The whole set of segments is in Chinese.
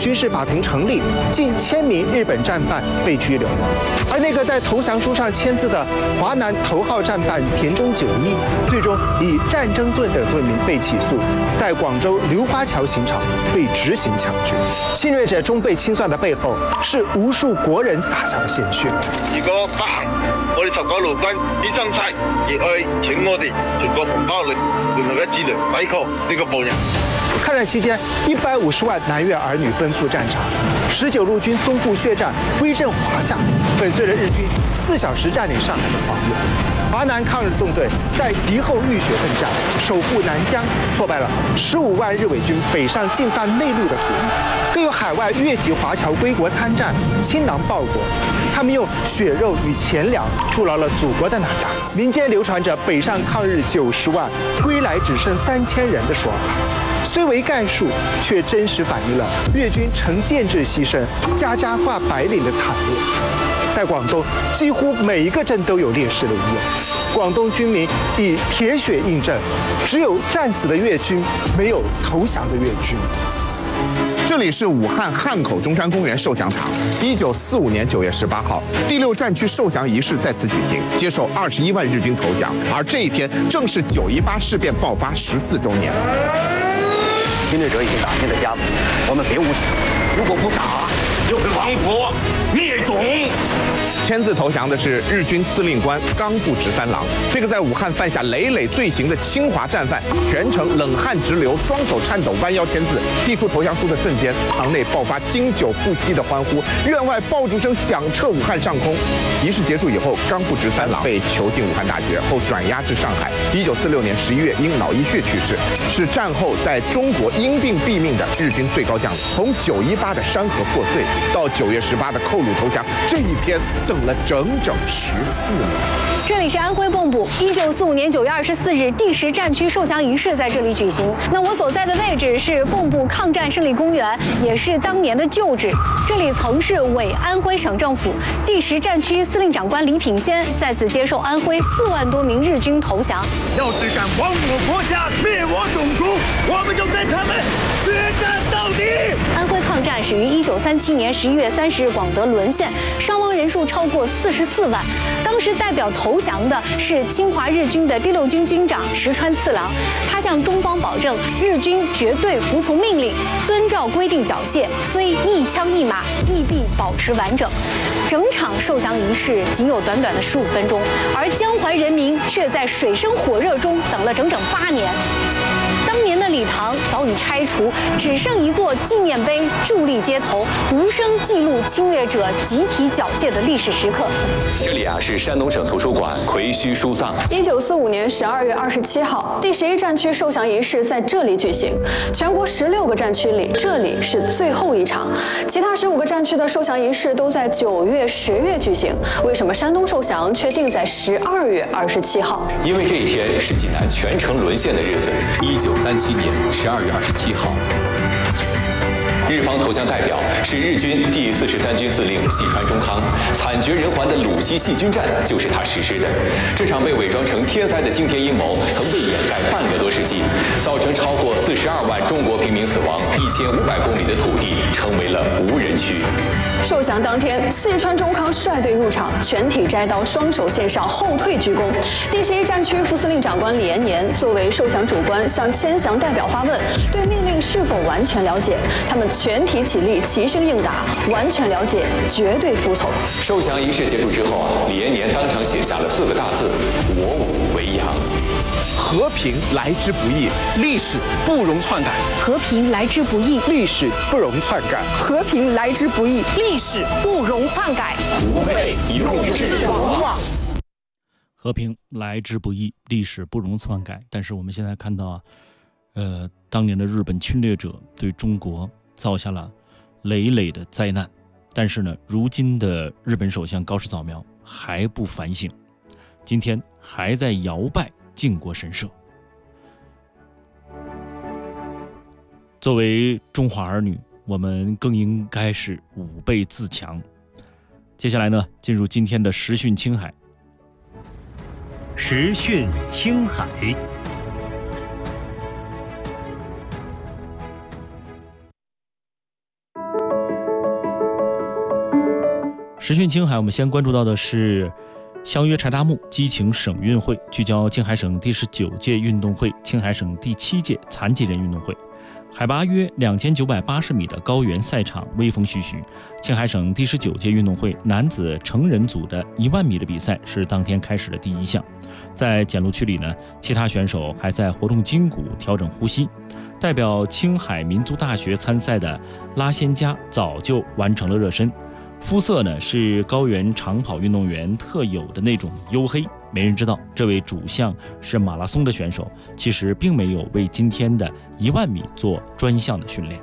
军事法庭成立，近1000名日本战犯被拘留。而那个在投降书上签字的华南头号战犯田中久一，最终以战争罪的罪名被起诉，在广州流花桥刑场被执行枪决。侵略者终被清算的背后，是无数国人洒下的鲜血。 如果不行，我哋19路軍啲爭勢，亦去請我哋全國同胞聯合一致嚟抵抗呢個暴人。 抗战期间，150万南越儿女奔赴战场，19路军淞沪血战威震华夏，粉碎了日军4小时占领上海的狂热。华南抗日纵队在敌后浴血奋战，守护南疆，挫败了15万日伪军北上进犯内陆的主意。更有海外越籍华侨归国参战，倾囊报国。他们用血肉与钱粮筑牢了祖国的南大。民间流传着北上抗日90万，归来只剩3000人的说法。虽为概述，却真实反映了越军成建制牺牲、家家挂白领的惨烈。在广东，几乎每一个镇都有烈士的遗有。广东军民以铁血印证，只有战死的越军，没有投降的越军。 这里是武汉汉口中山公园受降场。1945年9月18号，第6战区受降仪式在此举行，接受21万日军投降。而这一天正是918事变爆发14周年。 侵略者已经打进了家门，我们别无视。如果不打，就会亡国灭种。 签字投降的是日军司令官冈部直三郎，这个在武汉犯下累累罪行的侵华战犯，全程冷汗直流，双手颤抖，弯腰签字。递出投降书的瞬间，场内爆发经久不息的欢呼，院外爆竹声响彻武汉上空。仪式结束以后，冈部直三郎被囚禁武汉大学，后转押至上海。1946年11月因脑溢血去世，是战后在中国因病毙命的日军最高将领。从918的山河破碎到9月18的扣虏投降，这一天等了整整14年。 这里是安徽蚌埠，1945年9月24日，第10战区受降仪式在这里举行。那我所在的位置是蚌埠抗战胜利公园，也是当年的旧址。这里曾是伪安徽省政府，第10战区司令长官李品仙在此接受安徽4万多名日军投降。 要是敢亡我国家、灭我种族，我们就跟他们决战到底。 安徽抗战始于1937年11月30日广德沦陷，伤亡人数超过44万。当时代表投降的是侵华日军的第6军军长石川次郎，他向中方保证，日军绝对服从命令，遵照规定缴械，虽一枪一马，亦必保持完整。整场受降仪式仅有短短的15分钟，而江淮人民却在水深火热中等了整整8年。当年的礼堂早已拆除，只剩一座纪念碑伫立街头，无声记录侵略者集体缴械的历史时刻。 这里是山东省图书馆夔墟书葬。 1945年12月27号，第11战区受降仪式在这里举行。全国16个战区里，这里是最后一场，其他15个战区的受降仪式都在9月、10月举行。为什么山东受降却定在12月27号？ 因为这一天是济南全城沦陷的日子。1937年12月27号，日方投降代表是日军第43军司令细川忠康，惨绝人寰的鲁西细军战就是他实施的。这场被伪装成天灾的惊天阴谋，曾被掩盖半个多世纪，造成超过42万中国平民死亡，1500公里的土地成为了无人区。 受降当天，细川忠康率队入场，全体摘刀，双手献上，后退鞠躬。第11战区副司令长官李延年作为受降主官，向迁降代表发问，对命令是否完全了解？他们全体起立，齐声应答：完全了解，绝对服从。 受降仪式结束之后，李延年当场写下了4个大字：我武为阳。 和平来之不易，历史不容篡改。 和平来之不易， 历史不容篡改。 和平来之不易，历史不容篡改。 吾辈用之往往。 和平来之不易，历史不容篡改。但是我们现在看到当年的日本侵略者对中国造下了累累的灾难，但是呢，如今的日本首相高市早苗还不反省，今天还在摇拜靖国神社。作为中华儿女，我们更应该是武备自强。接下来呢，进入今天的时讯青海。 时讯青海。 时讯青海，我们先关注到的是相约柴达木激情省运会，聚焦青海省第19届运动会、青海省第7届残疾人运动会。海拔约2980米的高原赛场微风徐徐。青海省第19届运动会男子成人组的1万米的比赛是当天开始的第一项。在检录区里呢，其他选手还在活动筋骨、调整呼吸。代表青海民族大学参赛的拉先佳早就完成了热身，肤色呢是高原长跑运动员特有的那种黝黑。没人知道这位主项是马拉松的选手，其实并没有为今天的1万米做专项的训练。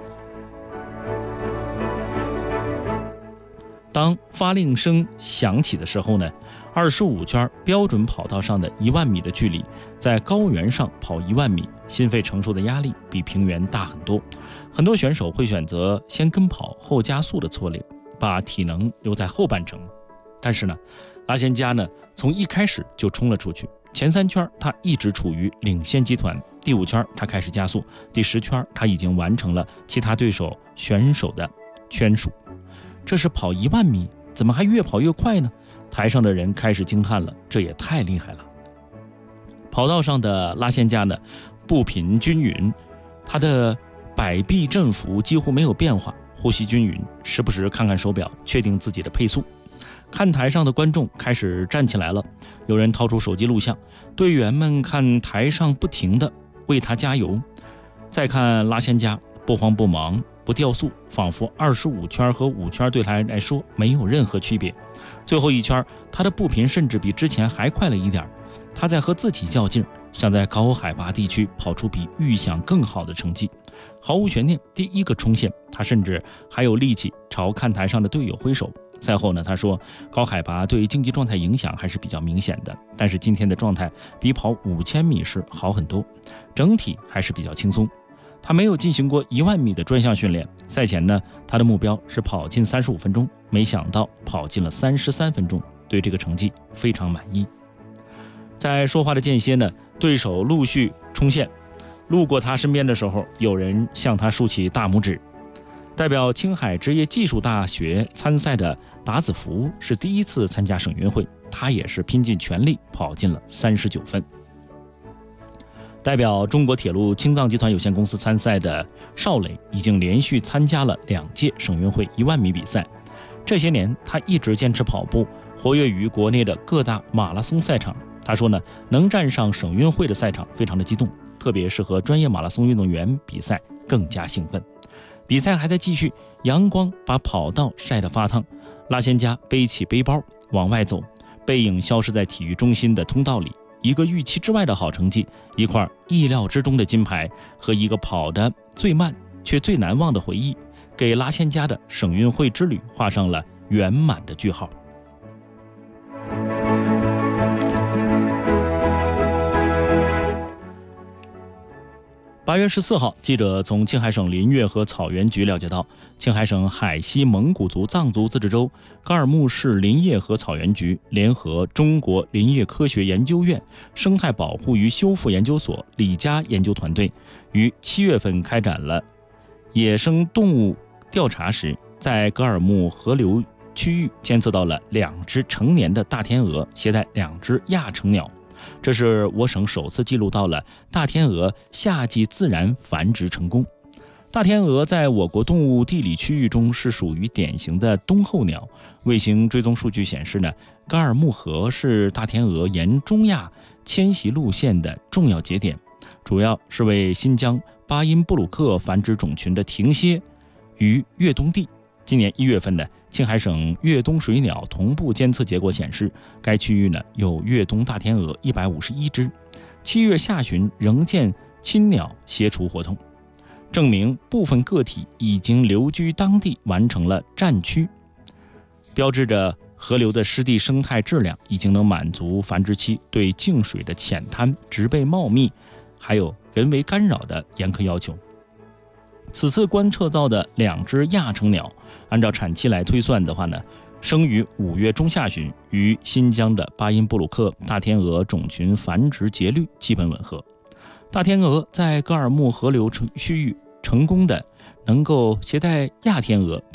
当发令声响起的时候呢，25圈标准跑道上的1万米的距离，在高原上跑1万米，心肺承受的压力比平原大很多。很多选手会选择先跟跑后加速的策略，把体能留在后半程。但是呢，拉先佳呢从一开始就冲了出去，前3圈他一直处于领先集团，第5圈他开始加速，第10圈他已经完成了其他对手选手的圈数。这是跑1万米，怎么还越跑越快呢？台上的人开始惊叹了，这也太厉害了。跑道上的拉先佳呢步频均匀，他的摆臂振幅几乎没有变化，呼吸均匀，时不时看看手表确定自己的配速。看台上的观众开始站起来了，有人掏出手机录像，队员们看台上不停地为他加油。再看拉先佳不慌不忙不掉速，仿佛25圈和5圈对他来说没有任何区别。最后1圈他的步频甚至比之前还快了一点，他在和自己较劲，想在高海拔地区跑出比预想更好的成绩。毫无悬念，第1个冲线，他甚至还有力气朝看台上的队友挥手。赛后呢，他说高海拔对竞技状态影响还是比较明显的，但是今天的状态比跑5000米时好很多，整体还是比较轻松。他没有进行过1万米的专项训练，赛前呢，他的目标是跑进35分钟，没想到跑进了33分钟，对这个成绩非常满意。在说话的间歇呢，对手陆续冲线，路过他身边的时候，有人向他竖起大拇指。代表青海职业技术大学参赛的达子福是第1次参加省运会，他也是拼尽全力跑进了39分。代表中国铁路青藏集团有限公司参赛的邵磊已经连续参加了2届省运会1万米比赛，这些年他一直坚持跑步，活跃于国内的各大马拉松赛场。他说呢，能站上省运会的赛场非常的激动，特别是和专业马拉松运动员比赛更加兴奋。比赛还在继续，阳光把跑道晒得发烫，拉先佳背起背包往外走，背影消失在体育中心的通道里。一个预期之外的好成绩，一块意料之中的金牌，和一个跑得最慢却最难忘的回忆，给拉先佳的省运会之旅画上了圆满的句号。8月14号，记者从青海省林业和草原局了解到，青海省海西蒙古族藏族自治州噶尔木市林业和草原局联合中国林业科学研究院生态保护与修复研究所李家研究团队，于7月份开展了野生动物调查时，在噶尔木河流区域监测到了2只成年的大天鹅携带2只亚成鸟。这是我省首次记录到了大天鹅夏季自然繁殖成功。大天鹅在我国动物地理区域中是属于典型的冬候鸟。卫星追踪数据显示呢，噶尔木河是大天鹅沿中亚迁徙路线的重要节点，主要是为新疆巴音布鲁克繁殖种群的停歇于越冬地。今年1月份呢，青海省越冬水鸟同步监测结果显示，该区域呢有越冬大天鹅151只，7月下旬仍见亲鸟歇雏活动，证明部分个体已经留居当地，完成了占区，标志着河流的湿地生态质量已经能满足繁殖期对净水的浅滩、植被茂密，还有人为干扰的严苛要求。此次观测到的2只亚成鸟，按照产期来推算的话呢，生于5月中下旬，与新疆的巴音布鲁克大天鹅种群繁殖节律基本吻合。大天鹅在噶尔木河流区域成功的能够携带亚天鹅